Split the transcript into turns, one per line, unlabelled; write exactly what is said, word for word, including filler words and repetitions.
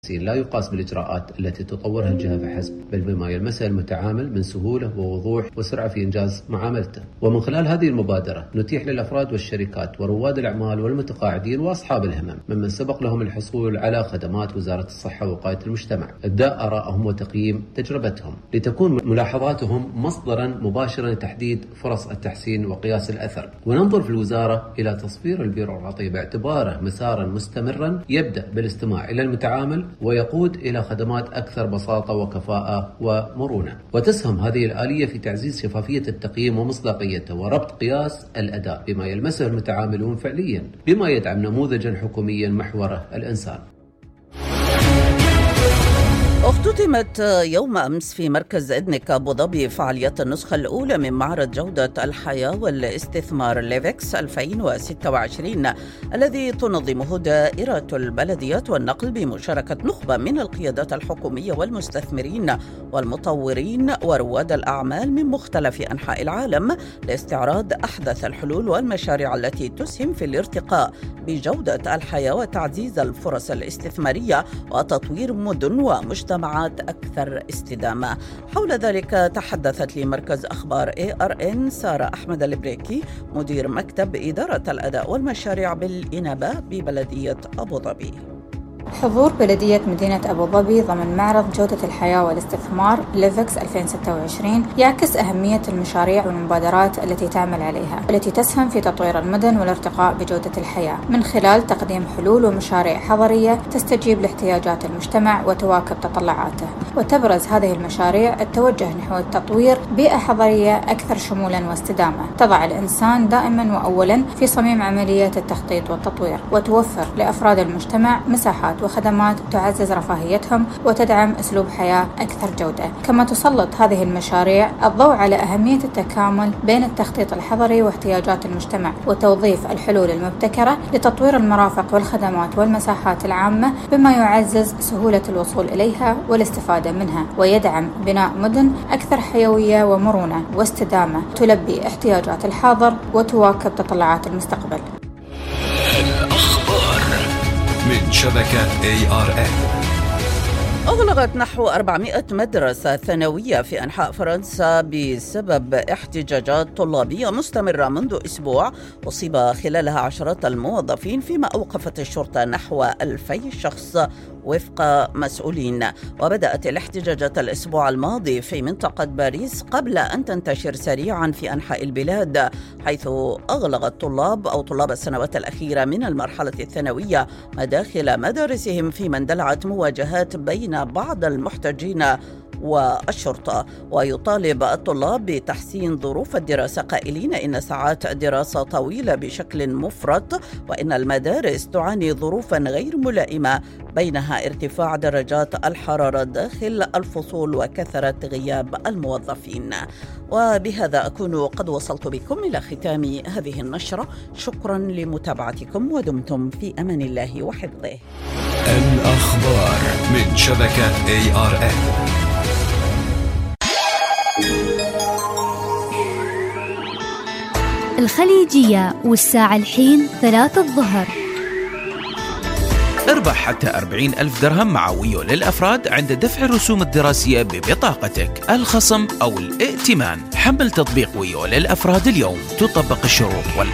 لا يقاس بالإجراءات التي تطورها الجهة فحسب، بل بما يلمسه المتعامل من سهولة ووضوح وسرعة في إنجاز معاملته. ومن خلال هذه المبادرة نتيح للأفراد والشركات ورواد الأعمال والمتقاعدين وأصحاب الهمم ممن سبق لهم الحصول على خدمات وزارة الصحة ووقاية المجتمع إبداء آرائهم وتقييم تجربتهم، لتكون ملاحظاتهم مصدرا مباشرا لتحديد فرص التحسين وقياس الأثر. وننظر في الوزارة إلى تصوير البيروقراطي باعتباره مسارا مستمرا يبدأ بالاستماع إلى المتعامل ويقود إلى خدمات أكثر بساطة وكفاءة ومرونة. وتسهم هذه الآلية في تعزيز شفافية التقييم ومصداقيته وربط قياس الأداء بما يلمسه المتعاملون فعليا، بما يدعم نموذجا حكوميا محوره الإنسان.
اختتمت يوم أمس في مركز إدنك أبو ظبي فعاليات النسخة الأولى من معرض جودة الحياة والاستثمار ليفكس ألفين وستة وعشرين الذي تنظمه دائرة البلديات والنقل بمشاركة نخبة من القيادات الحكومية والمستثمرين والمطورين ورواد الأعمال من مختلف أنحاء العالم لاستعراض أحدث الحلول والمشاريع التي تسهم في الارتقاء بجودة الحياة وتعزيز الفرص الاستثمارية وتطوير مدن ومجتمعات مجتمعات أكثر استدامة. حول ذلك تحدثت لمركز أخبار إيه آر إن سارة أحمد البريكي مدير مكتب إدارة الأداء والمشاريع بالإنابة ببلدية أبو ظبي.
حضور بلدية مدينة أبو ظبي ضمن معرض جودة الحياة والاستثمار ليفكس ألفين وستة وعشرين يعكس أهمية المشاريع والمبادرات التي تعمل عليها والتي تسهم في تطوير المدن والارتقاء بجودة الحياة من خلال تقديم حلول ومشاريع حضرية تستجيب لاحتياجات المجتمع وتواكب تطلعاته. وتبرز هذه المشاريع التوجه نحو التطوير بيئة حضرية أكثر شمولا واستدامة تضع الإنسان دائما وأولا في صميم عملية التخطيط والتطوير، وتوفر لأفراد المجتمع مساحات وخدمات تعزز رفاهيتهم وتدعم أسلوب حياة أكثر جودة. كما تسلط هذه المشاريع الضوء على أهمية التكامل بين التخطيط الحضري واحتياجات المجتمع وتوظيف الحلول المبتكرة لتطوير المرافق والخدمات والمساحات العامة بما يعزز سهولة الوصول إليها والاستفادة منها، ويدعم بناء مدن أكثر حيوية ومرونة واستدامة تلبي احتياجات الحاضر وتواكب تطلعات المستقبل.
من شبكة إيه آر إن.
أغلقت نحو أربعمائة مدرسة ثانوية في أنحاء فرنسا بسبب احتجاجات طلابية مستمرة منذ أسبوع أصيب خلالها عشرات الموظفين، فيما أوقفت الشرطة نحو ألفي شخص وفق مسؤولين. وبدأت الاحتجاجات الأسبوع الماضي في منطقة باريس قبل أن تنتشر سريعا في أنحاء البلاد، حيث أغلق الطلاب أو طلاب السنوات الأخيرة من المرحلة الثانوية مداخل مدارسهم، فيما اندلعت مواجهات بين بعض المحتجين والشرطة. ويطالب الطلاب بتحسين ظروف الدراسة قائلين إن ساعات الدراسة طويلة بشكل مفرط، وإن المدارس تعاني ظروفا غير ملائمة بينها ارتفاع درجات الحرارة داخل الفصول وكثرة غياب الموظفين. وبهذا أكون قد وصلت بكم إلى ختام هذه النشرة. شكرا لمتابعتكم ودمتم في أمان الله وحفظه.
الأخبار من شبكة إيه آر إن.
الخليجية والساعة الحين ثلاثة الظهر.
اربح حتى أربعين ألف درهم مع ويو للأفراد عند دفع الرسوم الدراسية ببطاقتك، الخصم أو الائتمان. حمل تطبيق ويو للأفراد اليوم، تطبق الشروط وال